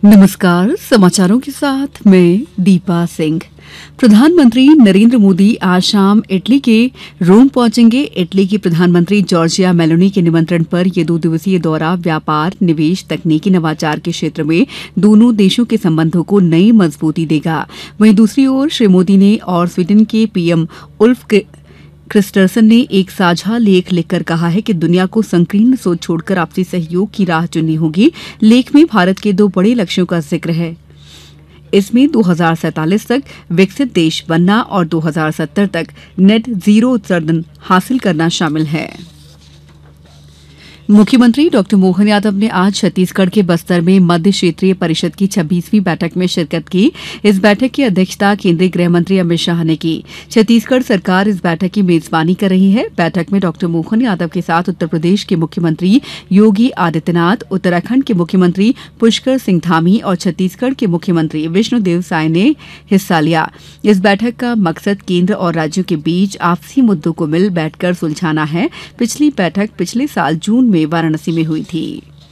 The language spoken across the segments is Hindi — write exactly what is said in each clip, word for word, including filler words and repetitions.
नमस्कार, समाचारों के साथ मैं दीपा सिंह। प्रधानमंत्री नरेंद्र मोदी आज शाम इटली के रोम पहुंचेंगे। इटली की प्रधानमंत्री जॉर्जिया मेलोनी के निमंत्रण पर यह दो दिवसीय दौरा व्यापार, निवेश, तकनीकी नवाचार के क्षेत्र में दोनों देशों के संबंधों को नई मजबूती देगा। वहीं दूसरी ओर श्री मोदी ने और स्वीडन के पीएम उल्फ क्रिस्टरसन ने एक साझा लेख लिखकर कहा है कि दुनिया को संकीर्ण सोच छोड़कर आपसी सहयोग की राह चुननी होगी। लेख में भारत के दो बड़े लक्ष्यों का जिक्र है। इसमें दो हज़ार सैंतालीस तक विकसित देश बनना और दो हज़ार सत्तर तक नेट जीरो उत्सर्जन हासिल करना शामिल है। मुख्यमंत्री डॉक्टर मोहन यादव ने आज छत्तीसगढ़ के बस्तर में मध्य क्षेत्रीय परिषद की छब्बीसवीं बैठक में शिरकत की। इस बैठक की अध्यक्षता केंद्रीय गृह मंत्री अमित शाह ने की। छत्तीसगढ़ सरकार इस बैठक की मेजबानी कर रही है। बैठक में डॉक्टर मोहन यादव के साथ उत्तर प्रदेश के मुख्यमंत्री योगी आदित्यनाथ, उत्तराखंड के मुख्यमंत्री पुष्कर सिंह धामी और छत्तीसगढ़ के मुख्यमंत्री विष्णुदेव साय ने हिस्सा लिया। इस बैठक का मकसद केंद्र और राज्यों के बीच आपसी मुद्दों को मिल बैठकर सुलझाना है। पिछली बैठक पिछले साल जून में वाराणसी में हुई थी।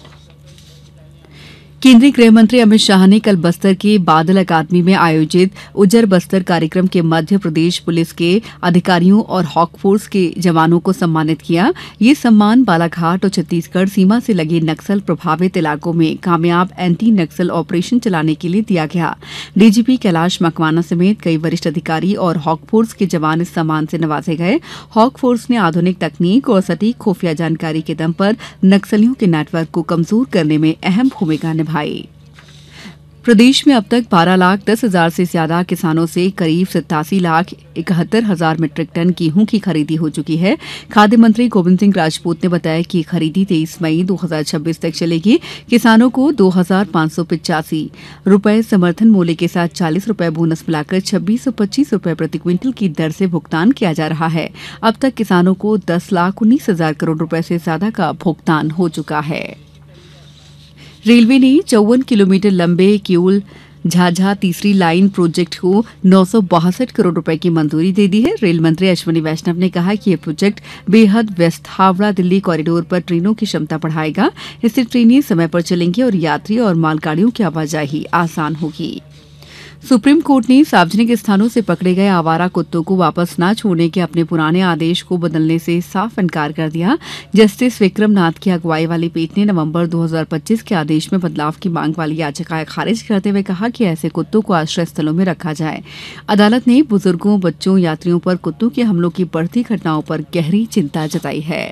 केंद्रीय गृह मंत्री अमित शाह ने कल बस्तर के बादल अकादमी में आयोजित उजर बस्तर कार्यक्रम के मध्य प्रदेश पुलिस के अधिकारियों और हॉक फोर्स के जवानों को सम्मानित किया। ये सम्मान बालाघाट और छत्तीसगढ़ सीमा से लगे नक्सल प्रभावित इलाकों में कामयाब एंटी नक्सल ऑपरेशन चलाने के लिए दिया गया। डीजीपी कैलाश मकवाना समेत कई वरिष्ठ अधिकारी और हॉक फोर्स के जवान इस सम्मान से नवाजे गए। हॉक फोर्स ने आधुनिक तकनीक और सटीक खुफिया जानकारी के दम पर नक्सलियों के नेटवर्क को कमजोर करने में अहम भूमिका निभाई। प्रदेश में अब तक बारह लाख दस हजार से ज्यादा किसानों से करीब सत्तासी लाख इकहत्तर हजार मीट्रिक टन गेहूं की खरीदी हो चुकी है। खाद्य मंत्री गोविंद सिंह राजपूत ने बताया कि खरीदी तेईस मई दो हजार छब्बीस तक चलेगी। किसानों को दो हजार पाँच सौ पिचासी रुपए समर्थन मूल्य के साथ चालीस रुपए बोनस मिलाकर छब्बीस सौ पच्चीस रुपए प्रति क्विंटल की दर से भुगतान किया जा रहा है। अब तक किसानों को दस लाख उन्नीस हजार करोड़ रुपए से ज्यादा का भुगतान हो चुका है। रेलवे ने चौवन किलोमीटर लंबे किऊल झाझा तीसरी लाइन प्रोजेक्ट को नौ सौ बासठ करोड़ रुपए की मंजूरी दे दी है। रेल मंत्री अश्विनी वैष्णव ने कहा कि यह प्रोजेक्ट बेहद व्यस्त हावड़ा दिल्ली कॉरिडोर पर ट्रेनों की क्षमता बढ़ाएगा। इससे ट्रेनें समय पर चलेंगी और यात्री और मालगाड़ियों की आवाजाही आसान होगी। सुप्रीम कोर्ट ने सार्वजनिक स्थानों से पकड़े गए आवारा कुत्तों को वापस न छोड़ने के अपने पुराने आदेश को बदलने से साफ इनकार कर दिया। जस्टिस विक्रम नाथ की अगुवाई वाली पीठ ने नवंबर दो हज़ार पच्चीस के आदेश में बदलाव की मांग वाली याचिकाएं खारिज करते हुए कहा कि ऐसे कुत्तों को आश्रय स्थलों में रखा जाए। अदालत ने बुजुर्गों, बच्चों, यात्रियों पर कुत्तों के हमलों की बढ़ती घटनाओं पर गहरी चिंता जताई है।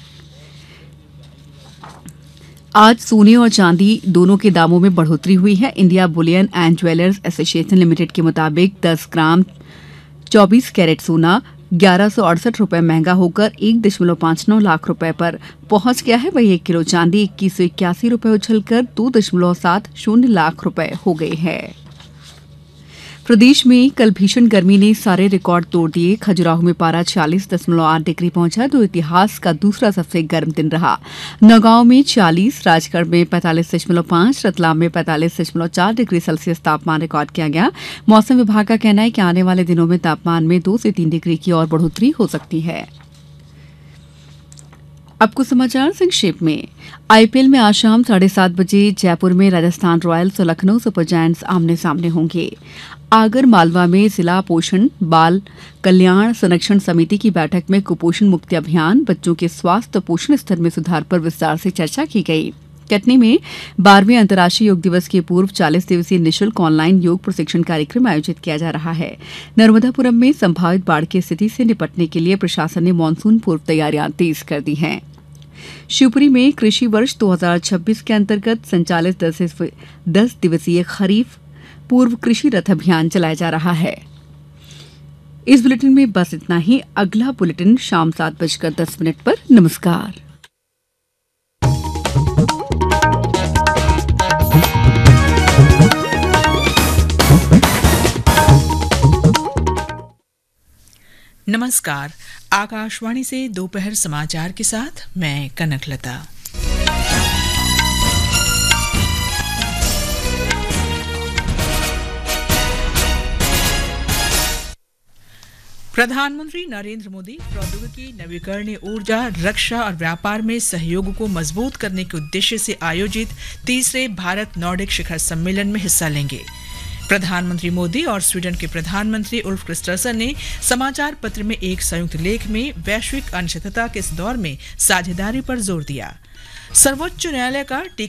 आज सोने और चांदी दोनों के दामों में बढ़ोतरी हुई है। India Boolean and jewellers association limited के मुताबिक दस ग्राम चौबीस कैरेट सोना ग्यारह सौ अड़सठ रुपए महंगा होकर एक दशमलव पाँच नौ लाख रुपए पर पहुंच गया है। वहीं एक किलो चांदी इक्कीस सौ इक्यासी रुपए उछलकर दो दशमलव सात शून्य लाख रुपए हो गए हैं। प्रदेश में कल भीषण गर्मी ने सारे रिकॉर्ड तोड़ दिए। खजुराहो में पारा छियालीस दशमलव आठ डिग्री पहुंचा, जो इतिहास का दूसरा सबसे गर्म दिन रहा। नौगांव में छियालीस, राजगढ़ में पैंतालीस दशमलव पाँच, रतलाम में पैंतालीस दशमलव चार डिग्री सेल्सियस तापमान रिकॉर्ड किया गया। मौसम विभाग का कहना है कि आने वाले दिनों में तापमान में दो से तीन डिग्री की और बढ़ोतरी हो सकती है। अब कुछ समाचार संक्षेप में। आईपीएल में आज शाम साढ़े सात बजे जयपुर में राजस्थान रॉयल्स और लखनऊ सुपर जायंट्स आमने सामने होंगे। आगर मालवा में जिला पोषण बाल कल्याण संरक्षण समिति की बैठक में कुपोषण मुक्ति अभियान, बच्चों के स्वास्थ्य और पोषण स्तर में सुधार पर विस्तार से चर्चा की गई। कटनी में बारहवें अंतर्राष्ट्रीय योग दिवस के पूर्व चालीस दिवसीय निःशुल्क ऑनलाइन योग प्रशिक्षण कार्यक्रम आयोजित किया जा रहा है। नर्मदापुरम में संभावित बाढ़ की स्थिति से निपटने के लिए प्रशासन ने मानसून पूर्व तैयारियां तेज कर दी हैं। शिवपुरी में कृषि वर्ष दो हज़ार छब्बीस के अंतर्गत संचालित दस दिवसीय खरीफ पूर्व कृषि रथ अभियान चलाया जा रहा है। इस बुलेटिन में बस इतना ही। अगला बुलेटिन शाम सात बजकर दस मिनट पर। नमस्कार। नमस्कार। आकाशवाणी से दोपहर समाचार के साथ मैं कनकलता। प्रधानमंत्री नरेंद्र मोदी प्रौद्योगिकी, नवीकरणीय ऊर्जा, रक्षा और व्यापार में सहयोग को मजबूत करने के उद्देश्य से आयोजित तीसरे भारत नॉर्डिक शिखर सम्मेलन में हिस्सा लेंगे। प्रधानमंत्री मोदी और स्वीडन के प्रधानमंत्री उल्फ क्रिस्टरसन ने समाचार पत्र में एक संयुक्त लेख में वैश्विक अनिश्चितता के इस दौर में साझेदारी पर जोर दिया। सर्वोच्च न्यायालय का